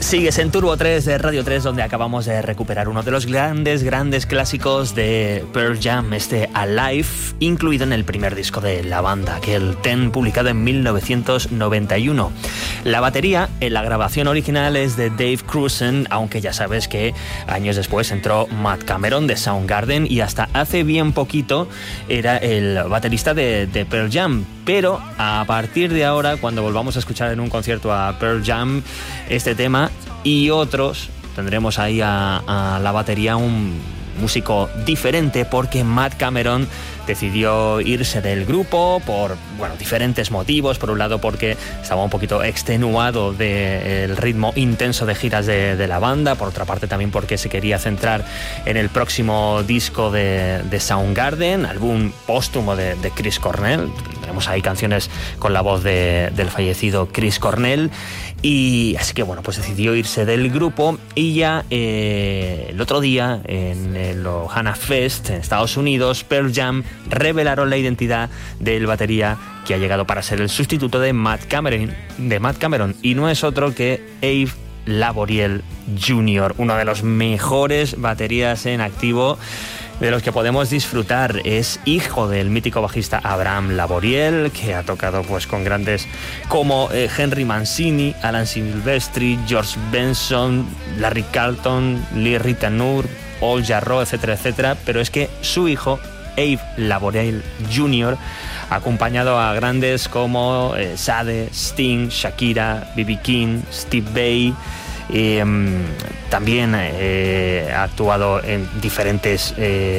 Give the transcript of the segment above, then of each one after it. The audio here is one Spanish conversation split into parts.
Sigues en Turbo 3 de Radio 3, donde acabamos de recuperar uno de los grandes clásicos de Pearl Jam, Alive, incluido en el primer disco de la banda, aquel Ten, publicado en 1991. La batería en la grabación original es de Dave Grusin, aunque ya sabes que años después entró Matt Cameron de Soundgarden y hasta hace bien poquito era el baterista de Pearl Jam. Pero a partir de ahora, cuando volvamos a escuchar en un concierto a Pearl Jam este tema y otros, tendremos ahí a la batería un músico diferente, porque Matt Cameron decidió irse del grupo por diferentes motivos. Por un lado, porque estaba un poquito extenuado del ritmo intenso de giras de la banda. Por otra parte, también porque se quería centrar en el próximo disco de Soundgarden, álbum póstumo de Chris Cornell. Tenemos ahí canciones con la voz del fallecido Chris Cornell. Y así que pues decidió irse del grupo, y ya el otro día en el Ohana Fest en Estados Unidos, Pearl Jam revelaron la identidad del batería que ha llegado para ser el sustituto de Matt Cameron, y no es otro que Abe Laboriel Jr., uno de los mejores baterías en activo de los que podemos disfrutar. Es hijo del mítico bajista Abraham Laboriel, que ha tocado con grandes como Henry Mancini, Alan Silvestri, George Benson, Larry Carlton, Lee Ritenour, Paul Jarreau, etcétera, pero es que su hijo Abe Laboriel Jr. ha acompañado a grandes como Sade, Sting, Shakira, B.B. King, Steve Vai. También ha actuado en diferentes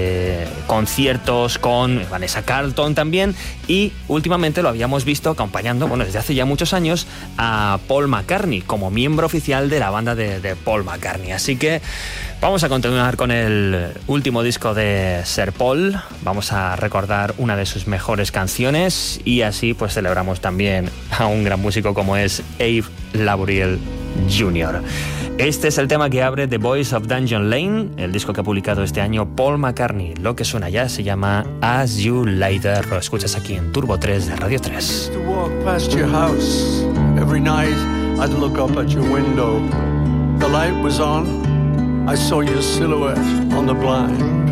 conciertos con Vanessa Carlton también, y últimamente lo habíamos visto acompañando, desde hace ya muchos años, a Paul McCartney como miembro oficial de la banda de Paul McCartney. Así que vamos a continuar con el último disco de Sir Paul. Vamos a recordar una de sus mejores canciones, y así celebramos también a un gran músico como es Abe Laboriel Jr. Este es el tema que abre The Boys of Dungeon Lane, el disco que ha publicado este año Paul McCartney. Lo que suena ya se llama As You Lay There. Lo escuchas aquí en Turbo 3 de Radio 3. To walk past your house every night, I'd look up at your window. The light was on. I saw your silhouette on the blind.